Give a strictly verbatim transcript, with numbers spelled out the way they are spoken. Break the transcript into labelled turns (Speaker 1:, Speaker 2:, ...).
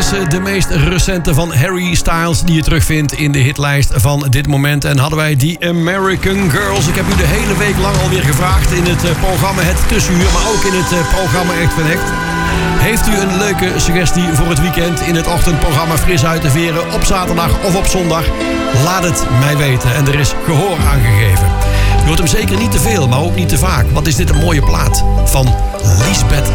Speaker 1: is de meest recente van Harry Styles die je terugvindt in de hitlijst van dit moment. En hadden wij die American Girls. Ik heb u de hele week lang alweer gevraagd in het programma Het Tussenuur, maar ook in het programma Echt van Echt. Heeft u een leuke suggestie voor het weekend in het ochtendprogramma Fris uit de Veren op zaterdag of op zondag? Laat het mij weten en er is gehoor aangegeven. Je hoort hem zeker niet te veel, maar ook niet te vaak. Wat is dit een mooie plaat van Lisbeth